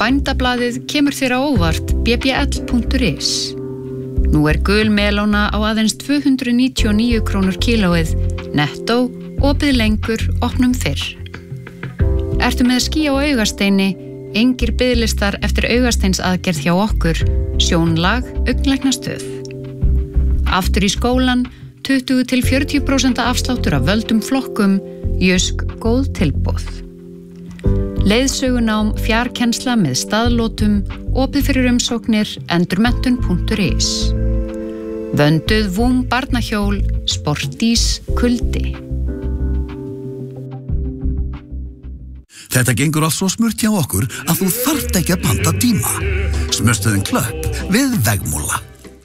Bændablaðið kemur þér á óvart bbl.is. Nú gul melóna á aðeins 299 krónur kílóið, nettó, opið lengur, opnum fyrr. Ertu með ský á augasteini, engir biðlistar eftir augasteinsaðgerð hjá okkur, sjónlag, augnlæknastöð. Aftur í skólan, 20-40% afsláttur af völdum flokkum, Jysk góð tilboð. Leiðsögunám, fjarkennsla með staðlótum, opið fyrir umsóknir, endurmenntun.is. Vönduð vúm barnahjól, sportís, kuldi. Þetta gengur allt svo smurt hjá okkur að þú þarft ekki að panta tíma. Smurstuðin Klöpp við Vegmúla.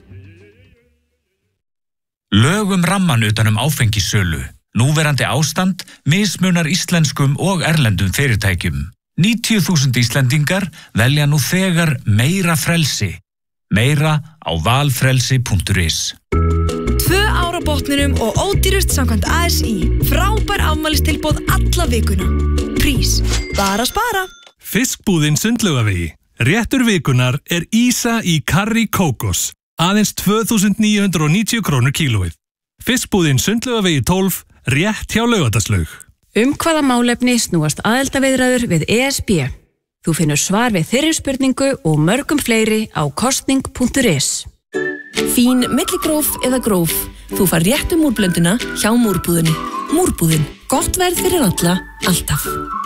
Lögum ramman utan áfengissölu. Núverandi ástand mismunar íslenskum og erlendum fyrirtækjum. 90.000 Íslendingar velja nú þegar meira frelsi. Meira á valfrelsi.is. 2 ár á botninum og ódýrust samkvæmt ASI. Frábær afmælistilboð alla vikuna. Prís, bara spara. Fiskbúðin Sundlaugavegi. Réttur vikunar Ísa í karrí kókos. Aðeins 2.990 krónur kílóið. Fiskbúðin Sundlaugavegi 12, rétt hjá Laugardalslaug. Hvaða málefni snúast aðildarviðræður við ESB? Þú finnur svar við þeirri spurningu og mörgum fleiri á kostning.is. Fín milligróf eða gróf. Þú fær réttu múrblönduna hjá múrbúðinni. Múrbúðin. Gott verð fyrir alla, alltaf.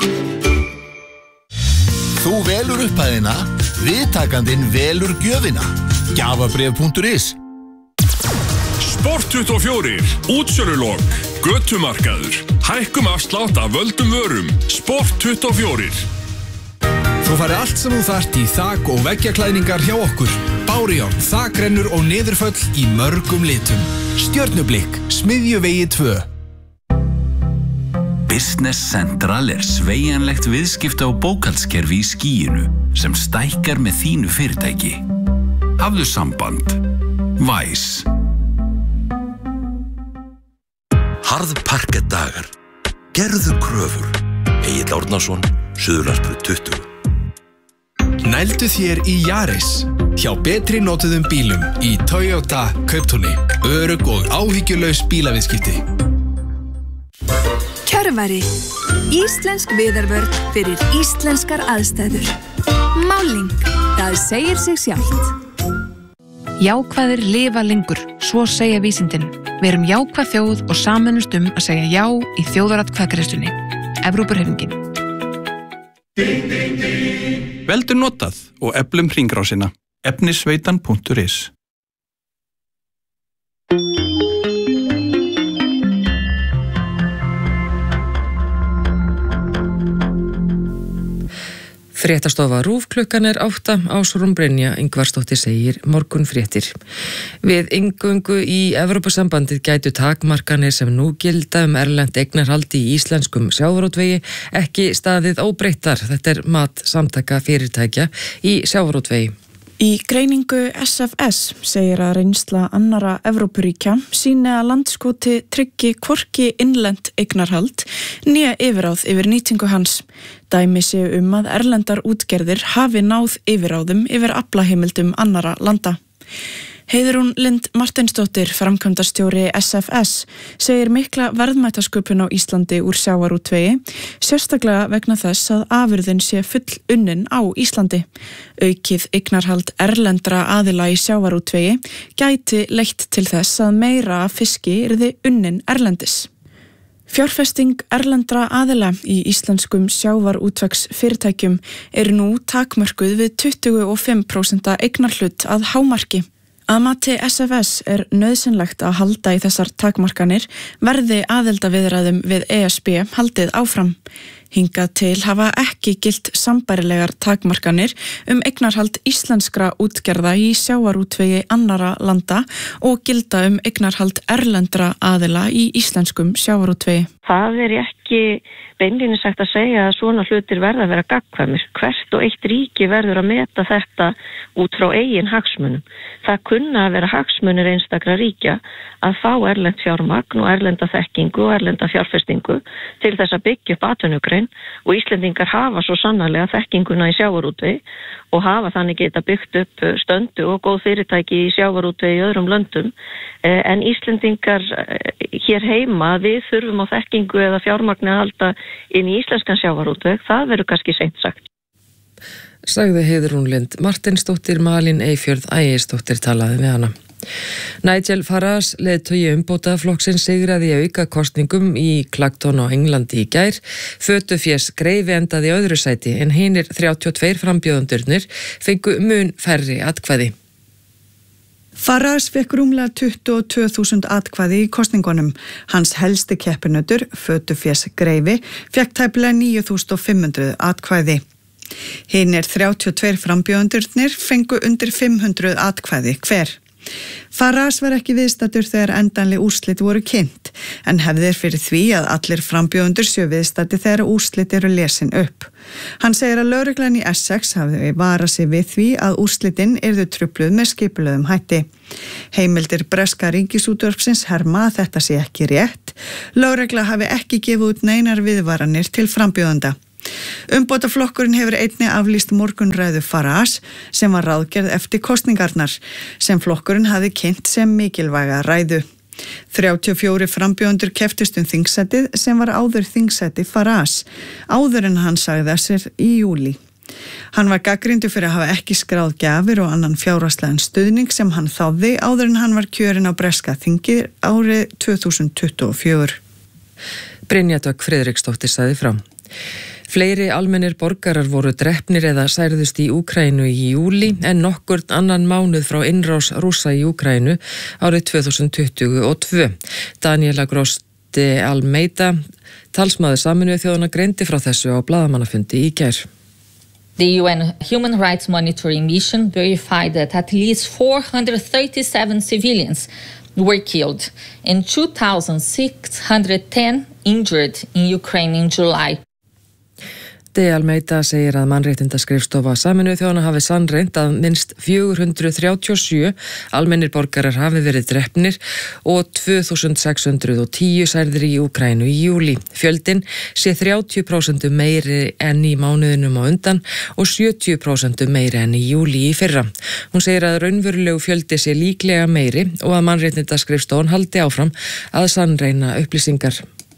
Þú velur upphæðina, viðtakandinn velur gjöfina. Gjafabréf.is. Sport24, útsölulok, götumarkaður, hækkum afslátt af völdum vörum. Sport24. Þú færði allt sem þú þarft í þak- og veggjaklæðningar hjá okkur. Bárujárn, þakrennur og niðurföll í mörgum litum. Stjörnublikk, Smiðjuvegi 2. Business Central sveigjanlegt viðskipta- og bókhaldskerfi í skýinu sem stækkar með þínu fyrirtæki. Hafðu samband. Væs. Harðparkettdagar. Gerðu kröfur. Egill Árnason, Suðurlandsbraut 20. Nældu þér í Yaris. Hjá betri notuðum bílum í Toyota Kauptúni. Örugg og áhyggjulaus bílaviðskipti. Kjörvari. Íslensk viðarvörn fyrir íslenskar aðstæður. Máling. Það segir sig sjálft. Jákvæðir lifa lengur, svo segja vísindin. Við erum jákvæð þjóð og sameinumst að segja já í þjóðaratkvæðagreiðslunni. Evrópuhreyfingin. Veldu notað og eflum hringrásina. Efnisveitan.is. Fréttastofa RÚV klukkan 8, Ásrún Brynja Ingvarsdóttir segir morgunfréttir. Við inngöngu í Evrópusambandið gætu takmarkanir sem nú gilda erlent eignarhald í íslenskum sjávarútvegi ekki staðið óbreyttar. Þetta mat samtaka fyrirtækja í sjávarútvegi. Í greiningu SFS segir að reynsla annarra Evrópuríkja sýni að landskoti tryggi hvorki innlent eignarhald né yfirráð yfir nýtingu hans. Dæmi séu að erlendar útgerðir hafi náð yfirráðum yfir aflaheimildum annarra landa. Heiðrún Lind Marteinsdóttir, framkvæmdastjóri SFS, segir mikla verðmætasköpun á Íslandi úr sjávarútvegi, sérstaklega vegna þess að afurðin sé full unnin á Íslandi. Aukið eignarhald erlendra aðila í sjávarútvegi gæti leitt til þess að meira fiski yrði unnin erlendis. Fjárfesting erlendra aðila í íslenskum sjávarútvegsfyrirtækjum nú takmörkuð við 25% eignarhlut að hámarki. Að mati SFS nauðsynlegt að halda í þessar takmarkanir verði aðildarviðræðum við ESB haldið áfram. Hingað til hafa ekki gilt sambærilegar takmarkanir eignarhald íslenskra útgerða í sjávarútvegi annarra landa og gilda eignarhald erlendra aðila í íslenskum sjávarútvegi. Það ekki beinlínis sagt að segja að svona hlutir verða að vera gagnkvæmir. Hvert og eitt ríki verður að meta þetta út frá eigin hagsmunum. Það kunna að vera hagsmunir einstakra ríkja að fá erlent fjármagn og erlenda þekkingu og erlenda fjárfestingu til þess að byggja upp atvinnugrein og Íslendingar hafa svo sannarlega þekkinguna í sjávarútvegi og hafa þannig geta byggt upp stöndu og góð fyrirtæki í sjávarútvegi í öðrum löndum. En Íslendingar hér heima, við þurfum á þekkingu eða fjármagni að halda inn í íslenskan sjávarútveg, það verður kannski seint sagt. Sagði Heiðrún Lind Martinsdóttir, Malin Eyfjörð Ægisdóttir talaði við hana. Nigel Farage, leiðtogi umbótaflokksins, sigraði í auka kosningum í Clacton á Englandi í gær. Fötufés Greifi endaði í öðru sæti en hinir 32 frambjóðendurnir fengu mun færri atkvæði. Farage fekk rúmlega 22.000 atkvæði í kosningunum. Hans helsti keppinautur, Fötufés Greifi, fekk tæplega 9.500 atkvæði. Hinir 32 frambjóðendurnir fengu undir 500 atkvæði hver. Farage var ekki viðstaddur þegar endanleg úrslit voru kynnt, en hefðir fyrir því að allir frambjóðendur séu viðstaddir þegar úrslit eru lesin upp. Hann segir að lögreglan í Essex hafi varað sig við því að úrslitin yrðu trufluð með skipulögðum hætti. Heimildir breska ríkisútvarpsins herma að þetta sé ekki rétt. Lögregla hafi ekki gefið út neinar viðvaranir til frambjóðenda. Umbótaflokkurinn hefur einnig aflýst morgunræðu Farage sem var ráðgerð eftir kosningarnar sem flokkurinn hafi kynnt sem mikilvæga ræðu. 34 frambjóðendur kepptust þingsætið sem var áður þingsæti Farage, áður en hann sagði sér í júlí. Hann var gagnrýndur fyrir að hafa ekki skráð gjafir og annan fjárhagslegan stuðning sem hann þáði áður en hann var kjörinn á breska þingið árið 2024. Brynja Dögg Friðriksdóttir sagði frá. Fleiri almennir borgarar voru drepnir eða særðust í Úkraínu í júli en nokkurn annan mánuð frá innrás Rússa í Úkraínu árið 2022. Daniela Grosti Almeida, talsmaður Sameinuðu þjóðanna, greindi frá þessu á blaðamannafundi í gær. The UN Human Rights Monitoring Mission verified that at least 437 civilians were killed and 2,610 injured in Ukraine in July. De Almeida segir að mannréttindaskrifstofa Sameinuðu þjóðanna hafi sannreynt að minnst 437 almennir borgarar hafi verið drepnir og 2610 særðir í Úkraínu í júli. Fjöldin sé 30% meiri enn í mánuðinum á undan og 70% meiri enn í júli í fyrra. Hún segir að raunverulegu fjöldi sé líklega meiri og að mannréttindaskrifstofan haldi áfram að sannreyna upplýsingar.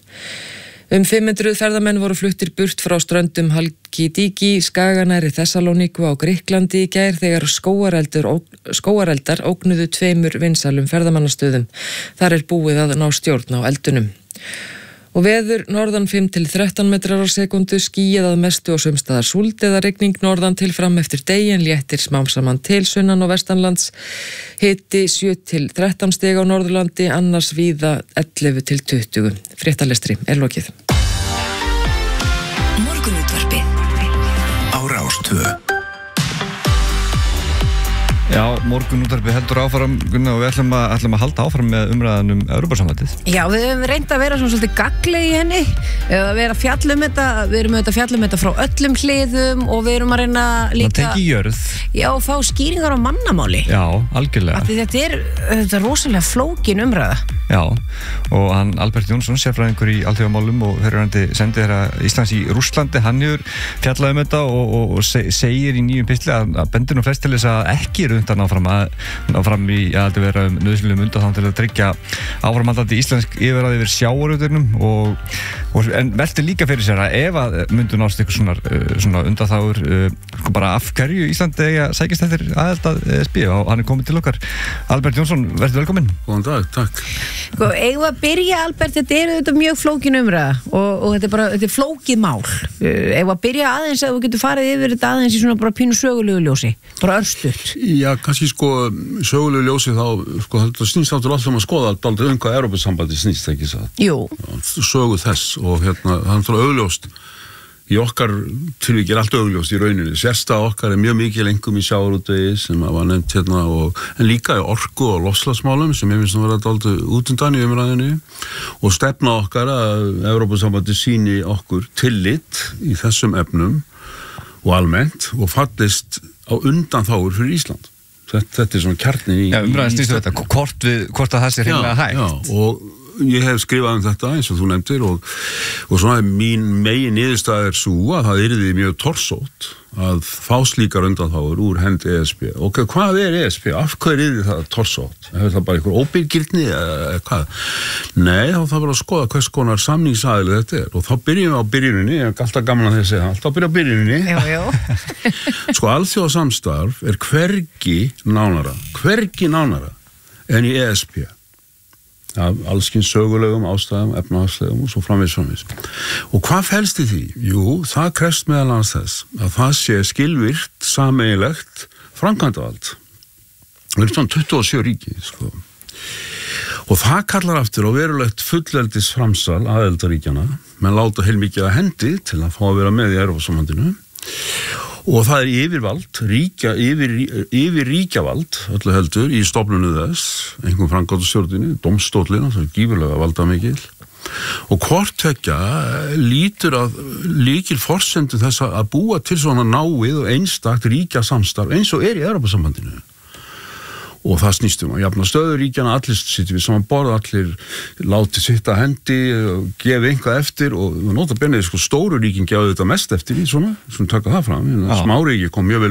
500 ferðamenn voru fluttir burt frá ströndum Halkidiki, Skaganæri Þessalóníku á Grikklandi í gær þegar skógareldar ógnuðu 2 vinsælum ferðamannastöðum. Þar búið að ná stjórn á eldunum. Og veður norðan 5 til 13 metrar á sekundu, skýjað að mestu og sums staðar súld eða rigning norðan til fram eftir degi en léttir smám saman til sunnan og vestanlands. Hiti 7 til 13 stig á Norðurlandi, annars víða 11 til 20. Fréttalestri lokið. Morgunútvarpið á Rás 2. Já, morgunútvarpið heldur áfram, Gunnar, og við ætlum að halda áfram með umræðan Evrópusambandið. Já, við höfum reynt að vera svona svolítið gagnleg í henni, að vera fjallum þetta, við erum auðvitað fjallum þetta frá öllum hliðum og við erum að reyna líka... Það tekið jörð. Já, og fá skýringar á mannamáli. Já, algjörlega. Þetta er rosalega flókin umræða. Já, og hann Albert Jónsson, sérfræðingur í alþjóðamálum og fyrirverandi sendiherra Íslands í Rússlandi, hann hefur fjallað þetta og segir í nýjum pistli að bendir nú flest til þess að ekki eru undan áfram í að vera nauðsynlegum undan til að tryggja áframhaldandi íslensk yfirráð yfir sjávarútveginum en velti líka fyrir sér að ef að myndu nást eitthvað svona undanþágur bara af hverju Íslandi eigi að sækjast eftir aðild að ESB og hann komið til okkar. Albert Jónsson, verður velkominn. Góðan dag, takk. Eigum að byrja, Albert, þetta mjög flókin umræða og þetta er flókið mál. Eigum að byrja aðeins að þú getur farið yfir þetta aðeins í svona bara pínu sögulegu ljósi, bara örstutt. Já, kannski sögulegu ljósi þá, þetta snýst áttur alltaf að skoða dálítið hvað Evrópusambandið snýst, ekki það? Jú. Sögu þess og það er auðljóst í okkar tilvíkir allt augljóst í rauninni. Sérstæða okkar mjög mikið lengum í sjávarútvegi sem var nefnt hérna en líka í orku og loftslagsmálum sem ég finnst að vera dálítið útundan í umræðinni og stefna okkar að Evrópusambandið sýni okkur tillit í þessum efnum og almennt og fallist á undanþágur fyrir Ísland. Þetta er svona kjarnin í... Já, umræðin snýstu þetta, hvort að það sé hreinlega hægt. Já, og ég hef skrifað þetta eins og þú nefndir og svona mín megin niðurstaða er svo að það yrði mjög torsótt að fá slíkar undanþágur úr hendi ESB. Ok, hvað er ESB? Af hverju yrði það torsótt? Er það bara einhver óbyrgirni eða hvað? Nei, þá þarf bara að skoða hvers konar samningsaðili þetta er og þá byrjum við á byrjuninni, ég er alltaf gaman að segja alltaf byrja á byrjuninni. Jú. Sko, alþjóðasamstarf er hvergi nánara en í ESB. Af allskins sögulegum ástæðum, efnahagslegum og svo framvegis. Og hvað felst í því? Jú, það krefst meðal annars þess að það sé skilvirkt, sameiginlegt framkvæmdavald. Það er svona 27 ríki, sko. Og það kallar aftur á verulegt fullveldis framsal aðildarríkjana, menn láta heilmikið að hendi til að fá að vera með í Evrópusambandinu. Og það er yfirvald, yfir ríkjavald, öllu heldur, í stofnunu þess, einhverjum framkvæmdastjórninni, dómstóllina, það er gífurlega valdamikil. Og hvort tvekja lítur að lykil forsendu þess að búa til svona náið og einstakt ríkjasamstarf eins og er í Evrópusambandinu. Og það snýstum að jafna stöðuríkjana, allir sittum við saman borð, allir láti sitta hendi og gefi einhvað eftir og nota benið, sko, stóru ríkin gefa þetta mest eftir í svona taka það fram, smáríki kom mjög vel